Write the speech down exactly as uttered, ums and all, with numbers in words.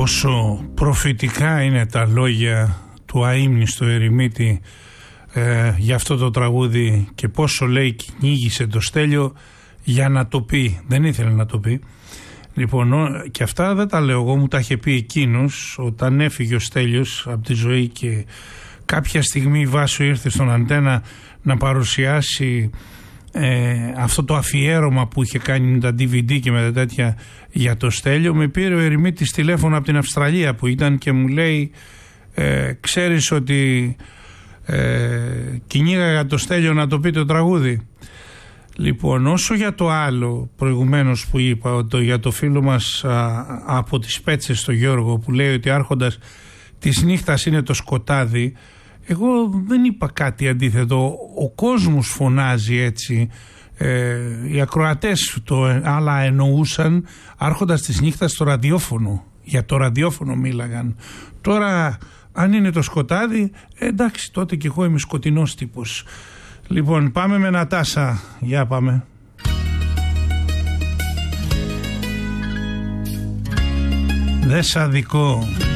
πόσο προφητικά είναι τα λόγια του αείμνηστου ερημίτη ε, για αυτό το τραγούδι και πόσο λέει κυνήγησε το Στέλιο για να το πει, δεν ήθελε να το πει. Λοιπόν, και αυτά δεν τα λέω εγώ, μου τα είχε πει εκείνος όταν έφυγε ο Στέλιος από τη ζωή και κάποια στιγμή η Βάσο ήρθε στον Αντένα να παρουσιάσει ε, αυτό το αφιέρωμα που είχε κάνει με τα ντι βι ντι και με τα τέτοια για το Στέλιο. Με πήρε ο ερημίτης τηλέφωνο από την Αυστραλία που ήταν και μου λέει ε, ξέρεις ότι ε, κυνήγαγα το Στέλιο να το πει το τραγούδι. Λοιπόν, όσο για το άλλο προηγουμένως που είπα, το, για το φίλο μας α, από τις Πέτσες, το Γιώργο, που λέει ότι άρχοντας της νύχτας είναι το σκοτάδι, εγώ δεν είπα κάτι αντίθετο. Ο κόσμος φωνάζει έτσι, ε, οι ακροατές το άλλα εννοούσαν άρχοντας της νύχτας στο ραδιόφωνο, για το ραδιόφωνο μίλαγαν. Τώρα αν είναι το σκοτάδι, ε, εντάξει, τότε κι εγώ είμαι σκοτεινός τύπος. Λοιπόν, πάμε με Νατάσα. Για πάμε. Δε σ' αδικό.